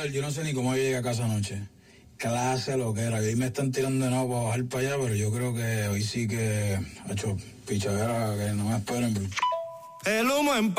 brother, yo no sé ni cómo yo llegué a casa anoche. Clase lo que era. Hoy me están tirando de nuevo para bajar para allá, pero yo creo que hoy sí que ha hecho pichadera, que no me esperen. El humo en